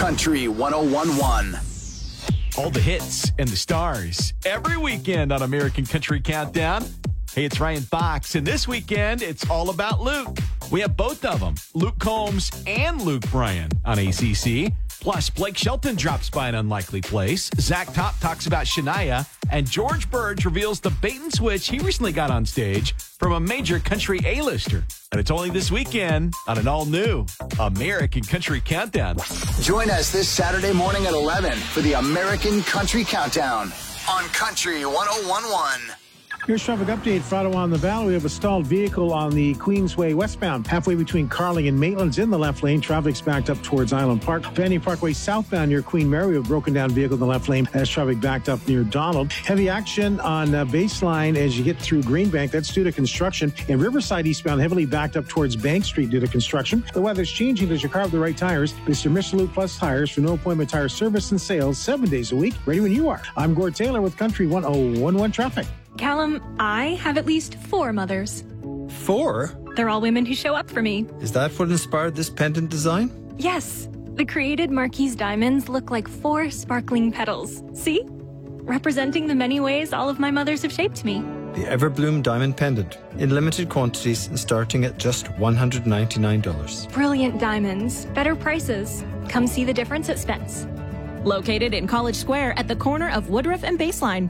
Country 101.1. All the hits and the stars every weekend on American Country Countdown. Hey, it's Ryan Fox, and this weekend, it's all about Luke. We have both of them, Luke Combs and Luke Bryan on ACC. Plus, Blake Shelton drops by an unlikely place. Zach Top talks about Shania, and George Burge reveals the bait and switch he recently got on stage from a major country A-lister. And it's only this weekend on an all-new American Country Countdown. Join us this Saturday morning at 11 for the American Country Countdown on Country 101.1. Here's traffic update for Ottawa in the Valley. We have a stalled vehicle on the Queensway westbound, halfway between Carling and Maitland's in the left lane. Traffic's backed up towards Island Park. Banning Parkway southbound near Queen Mary. We have a broken down vehicle in the left lane as traffic backed up near Donald. Heavy action on Baseline as you get through Greenbank. That's due to construction. And Riverside eastbound heavily backed up towards Bank Street due to construction. The weather's changing as you carve the right tires. Mr. Michelin Plus Tires for no appointment tire service and sales 7 days a week. Ready when you are. I'm Gord Taylor with Country 101.1 Traffic. Callum, I have at least 4 mothers. 4? They're all women who show up for me. Is that what inspired this pendant design? Yes. The created Marquise diamonds look like 4 sparkling petals. See? Representing the many ways all of my mothers have shaped me. The Everbloom Diamond Pendant, in limited quantities and starting at just $199. Brilliant diamonds, better prices. Come see the difference at Spence. Located in College Square at the corner of Woodruff and Baseline.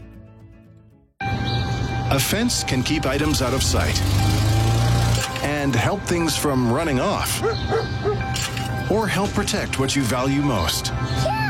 A fence can keep items out of sight and help things from running off, or help protect what you value most.